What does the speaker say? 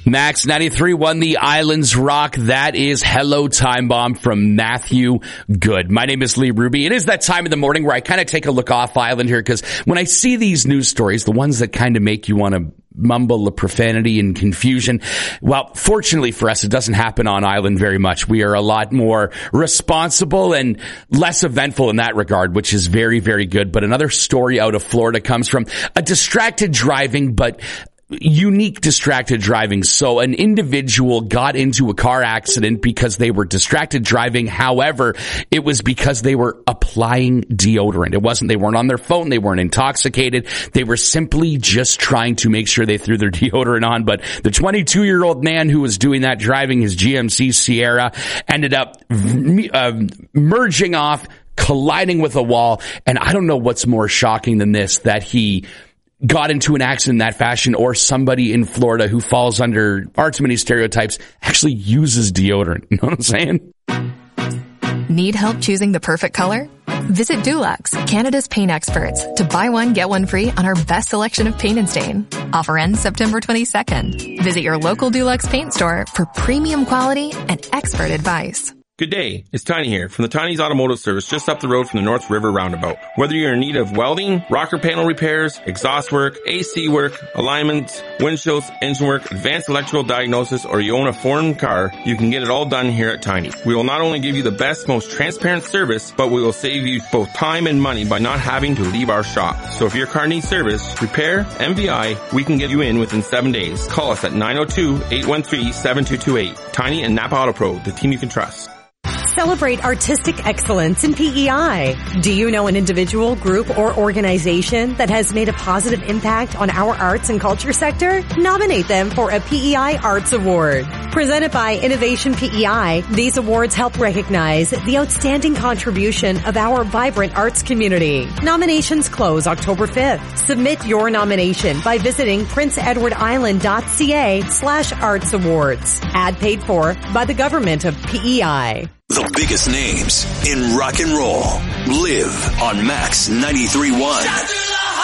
Max 93.1, the Islands Rock. That is Hello Time Bomb from Matthew Good. My name is Lee Ruby. It is that time of the morning where I kind of take a look off island here, because when I see these news stories, the ones that kind of make you want to mumble the profanity and confusion, well, fortunately for us, it doesn't happen on island very much. We are a lot more responsible and less eventful in that regard, which is very, very good. But another story out of Florida comes from a distracted driving, but unique distracted driving. So an individual got into a car accident because they were distracted driving. However, it was because they were applying deodorant. They weren't on their phone. They weren't intoxicated. They were simply just trying to make sure they threw their deodorant on. But the 22-year-old man who was doing that, driving his GMC Sierra, ended up merging off, colliding with a wall. And I don't know what's more shocking than this, that he got into an accident in that fashion, or somebody in Florida who falls under far too many stereotypes actually uses deodorant. You know what I'm saying? Need help choosing the perfect color? Visit Dulux, Canada's paint experts, to buy one, get one free on our best selection of paint and stain. Offer ends September 22nd. Visit your local Dulux paint store for premium quality and expert advice. Good day, it's Tiny here from the Tiny's Automotive Service just up the road from the North River Roundabout. Whether you're in need of welding, rocker panel repairs, exhaust work, AC work, alignments, windshields, engine work, advanced electrical diagnosis, or you own a foreign car, you can get it all done here at Tiny. We will not only give you the best, most transparent service, but we will save you both time and money by not having to leave our shop. So if your car needs service, repair, MVI, we can get you in within 7 days. Call us at 902-813-7228. Tiny and Napa Auto Pro, the team you can trust. Celebrate artistic excellence in PEI. Do you know an individual, group, or organization that has made a positive impact on our arts and culture sector? Nominate them for a PEI Arts Award. Presented by Innovation PEI, these awards help recognize the outstanding contribution of our vibrant arts community. Nominations close October 5th. Submit your nomination by visiting princeedwardisland.ca/arts awards. Ad paid for by the government of PEI. The biggest names in rock and roll live on Max 93.1.